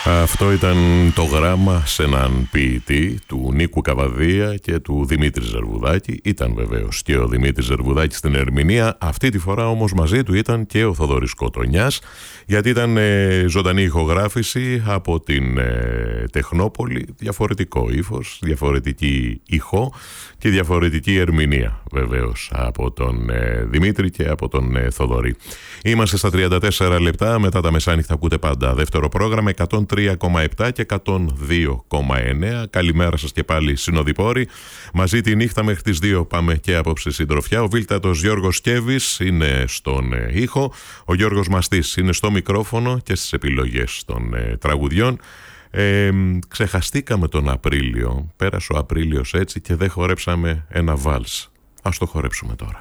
Αυτό ήταν το γράμμα σε έναν ποιητή του Νίκου Καβαδία και του Δημήτρη Ζερβουδάκη. Ήταν βεβαίως και ο Δημήτρης Ζερβουδάκης στην ερμηνεία. Αυτή τη φορά όμως μαζί του ήταν και ο Θοδωρής Κοτονιάς, γιατί ήταν ζωντανή ηχογράφηση από την Τεχνόπολη. Διαφορετικό ύφος, διαφορετική ηχό και διαφορετική ερμηνεία βεβαίως από τον Δημήτρη και από τον Θοδωρή. Είμαστε στα 34 λεπτά μετά τα μεσάνυχτα. Ακούτε πάντα δεύτερο πρόγραμμα 103,7 και 102,9. Καλημέρα σας και πάλι συνοδοιπόροι. Μαζί τη νύχτα μέχρι τις 2 πάμε και απόψε συντροφιά. Ο βίλτατος Γιώργος Σκέβης είναι στον ήχο. Ο Γιώργος Μαστής είναι στο μικρόφωνο και στις επιλογές των τραγουδιών. Ξεχαστήκαμε τον Απρίλιο. Πέρασε ο Απρίλιος έτσι και δεν χορέψαμε ένα βάλς. Ας το χορέψουμε τώρα.